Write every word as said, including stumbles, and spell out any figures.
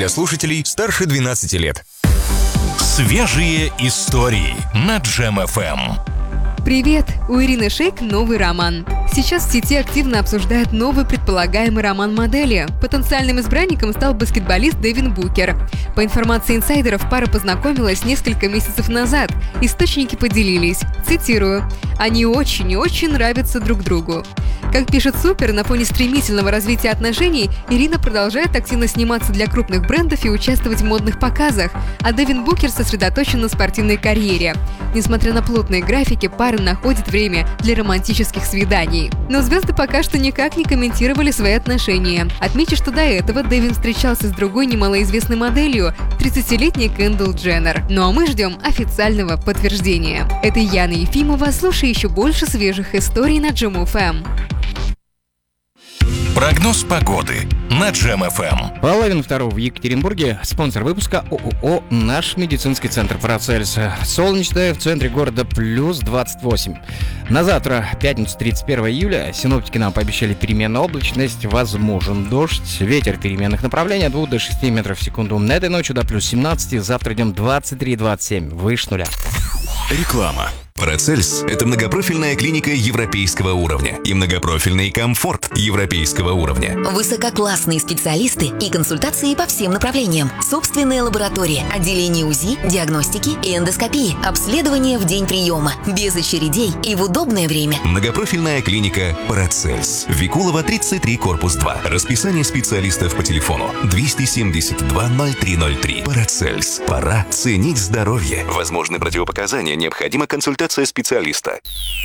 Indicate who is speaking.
Speaker 1: для слушателей старше двенадцати лет.
Speaker 2: Свежие истории на Джем эф эм.
Speaker 3: Привет! У Ирины Шейк новый роман. Сейчас в сети активно обсуждают новый предполагаемый роман модели. Потенциальным избранником стал баскетболист Дэвин Букер. По информации инсайдеров, пара познакомилась несколько месяцев назад. Источники поделились. Цитирую. «Они очень и очень нравятся друг другу». Как пишет Супер, на фоне стремительного развития отношений Ирина продолжает активно сниматься для крупных брендов и участвовать в модных показах, а Дэвин Букер сосредоточен на спортивной карьере. Несмотря на плотные графики, пара находит время для романтических свиданий. Но звезды пока что никак не комментировали свои отношения. Отмечу, что до этого Дэвин встречался с другой немалоизвестной моделью – тридцатилетней Кендалл Дженнер. Ну а мы ждем официального подтверждения. Это Яна Ефимова. Слушай еще больше свежих историй на Джем эф эм.
Speaker 2: Прогноз погоды на Джем эф эм.
Speaker 4: Половина второго в Екатеринбурге. Спонсор выпуска ООО «Наш медицинский центр Парацельс». Солнечное, в центре города плюс двадцать восемь. На завтра, пятницу, тридцать первого июля, синоптики нам пообещали переменную облачность, возможен дождь, ветер переменных направлений от двух до шести метров в секунду. На этой ночью до плюс семнадцати, завтра днем двадцать три двадцать семь, выше нуля.
Speaker 1: Реклама. Парацельс – это многопрофильная клиника европейского уровня и многопрофильный комфорт европейского уровня.
Speaker 5: Высококлассные специалисты и консультации по всем направлениям. Собственная лаборатория, отделение УЗИ, диагностики и эндоскопии. Обследование в день приема, без очередей и в удобное время.
Speaker 1: Многопрофильная клиника Парацельс. Викулова, тридцать три, корпус два. Расписание специалистов по телефону двести семьдесят два ноль три ноль три. Парацельс. Пора ценить здоровье. Возможны противопоказания, необходима консультация специалиста.